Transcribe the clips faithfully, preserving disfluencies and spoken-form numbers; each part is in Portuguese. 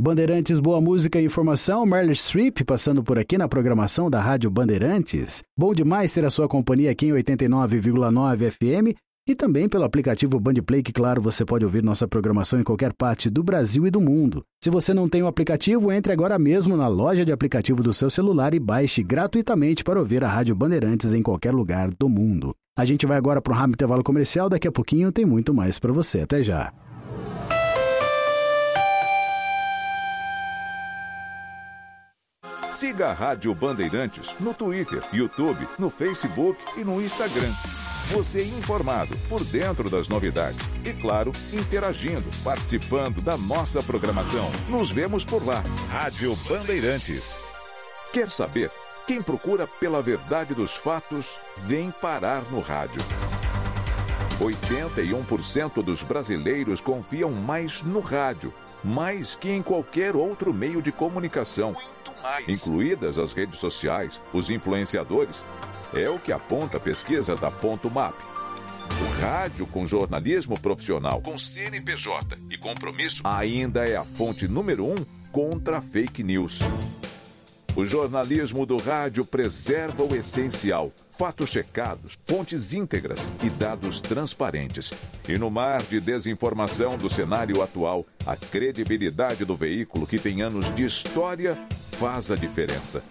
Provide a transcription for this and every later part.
Bandeirantes, boa música e informação. Meryl Streep passando por aqui na programação da Rádio Bandeirantes. Bom demais ter a sua companhia aqui em oitenta e nove vírgula nove F M e também pelo aplicativo Bandplay, que claro, você pode ouvir nossa programação em qualquer parte do Brasil e do mundo. Se você não tem o aplicativo, entre agora mesmo na loja de aplicativo do seu celular e baixe gratuitamente para ouvir a Rádio Bandeirantes em qualquer lugar do mundo. A gente vai agora para um rápido intervalo comercial, daqui a pouquinho tem muito mais para você. Até já. Siga a Rádio Bandeirantes no Twitter, YouTube, no Facebook e no Instagram. Você informado, por dentro das novidades e, claro, interagindo, participando da nossa programação. Nos vemos por lá. Rádio Bandeirantes. Quer saber? Quem procura pela verdade dos fatos, vem parar no rádio. oitenta e um por cento dos brasileiros confiam mais no rádio, mais que em qualquer outro meio de comunicação, incluídas as redes sociais, os influenciadores. É o que aponta a pesquisa da Ponto Map. O rádio com jornalismo profissional, com C N P J e compromisso, ainda é a fonte número um contra a fake news. O jornalismo do rádio preserva o essencial, fatos checados, fontes íntegras e dados transparentes. E no mar de desinformação do cenário atual, a credibilidade do veículo que tem anos de história faz a diferença.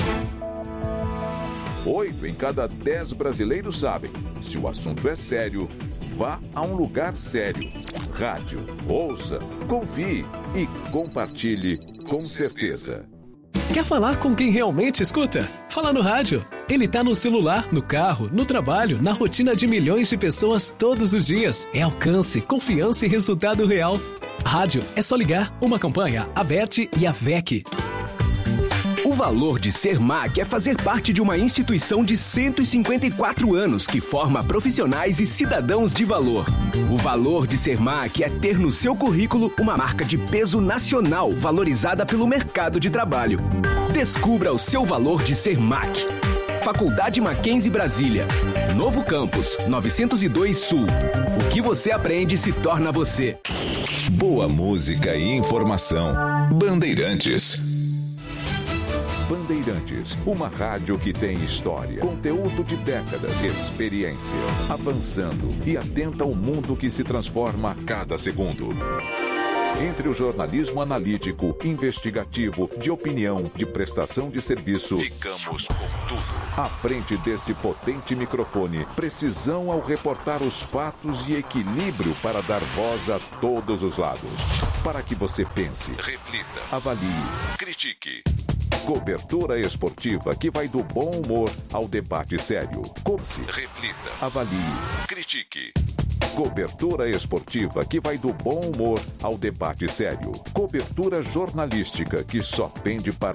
Oito em cada dez brasileiros sabem, se o assunto é sério, vá a um lugar sério. Rádio, ouça, confie e compartilhe com certeza. Quer falar com quem realmente escuta? Fala no rádio. Ele tá no celular, no carro, no trabalho, na rotina de milhões de pessoas todos os dias. É alcance, confiança e resultado real. Rádio é só ligar. Uma campanha, Aberte e A V E C. O valor de ser M A C é fazer parte de uma instituição de cento e cinquenta e quatro anos que forma profissionais e cidadãos de valor. O valor de ser M A C é ter no seu currículo uma marca de peso nacional valorizada pelo mercado de trabalho. Descubra o seu valor de ser M A C. Faculdade Mackenzie Brasília. Novo Campus, novecentos e dois Sul. O que você aprende se torna você. Boa música e informação. Bandeirantes. Bandeirantes, uma rádio que tem história, conteúdo de décadas, experiência, avançando e atenta ao mundo que se transforma a cada segundo. Entre o jornalismo analítico, investigativo, de opinião, de prestação de serviço, ficamos com tudo. À frente desse potente microfone, precisão ao reportar os fatos e equilíbrio para dar voz a todos os lados. Para que você pense, reflita, avalie, critique. Cobertura esportiva que vai do bom humor ao debate sério. Come-se, reflita, avalie, critique. Cobertura esportiva que vai do bom humor ao debate sério. Cobertura jornalística que só pende para